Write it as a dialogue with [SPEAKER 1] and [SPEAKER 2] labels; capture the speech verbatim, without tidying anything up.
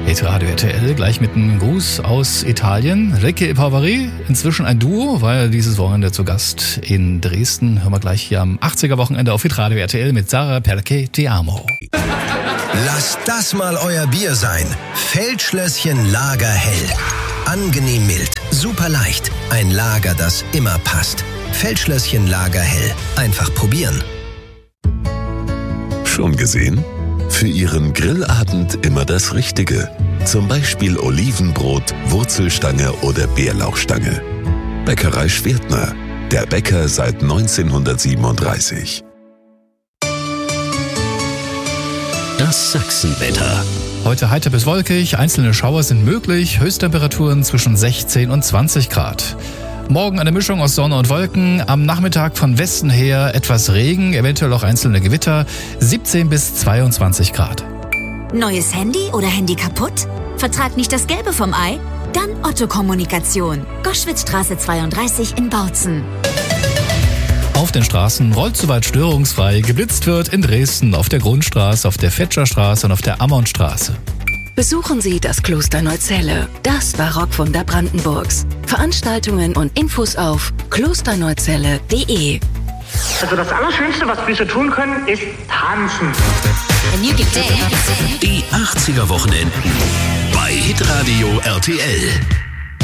[SPEAKER 1] Radio R T L, gleich mit einem Gruß aus Italien. Recche e Poveri, inzwischen ein Duo, war ja dieses Wochenende zu Gast in Dresden. Hören wir gleich hier am achtziger-Wochenende auf Radio R T L mit Sarah Perché Ti Amo.
[SPEAKER 2] Lasst das mal euer Bier sein. Feldschlösschen Lagerhell. Angenehm mild, super leicht. Ein Lager, das immer passt. Feldschlösschen Lagerhell. Einfach probieren.
[SPEAKER 3] Schon gesehen? Für Ihren Grillabend immer das Richtige. Zum Beispiel Olivenbrot, Wurzelstange oder Bärlauchstange. Bäckerei Schwertner. Der Bäcker seit neunzehnhundertsiebenunddreißig.
[SPEAKER 4] Das Sachsenwetter.
[SPEAKER 1] Heute heiter bis wolkig, einzelne Schauer sind möglich, Höchsttemperaturen zwischen sechzehn und zwanzig Grad. Morgen eine Mischung aus Sonne und Wolken, am Nachmittag von Westen her etwas Regen, eventuell auch einzelne Gewitter, siebzehn bis zweiundzwanzig Grad.
[SPEAKER 5] Neues Handy oder Handy kaputt? Vertrag nicht das Gelbe vom Ei? Dann Otto Kommunikation. Goschwitzstraße zweiunddreißig in Bautzen.
[SPEAKER 1] Auf den Straßen rollt soweit störungsfrei, geblitzt wird in Dresden auf der Grundstraße, auf der Fetscherstraße und auf der Ammonstraße.
[SPEAKER 6] Besuchen Sie das Kloster Neuzelle, das Barockwunder Brandenburgs. Veranstaltungen und Infos auf klosterneuzelle punkt de.
[SPEAKER 7] Also das Allerschönste, was Füße tun können, ist tanzen.
[SPEAKER 4] Die achtziger Wochenenden bei Hitradio R T L.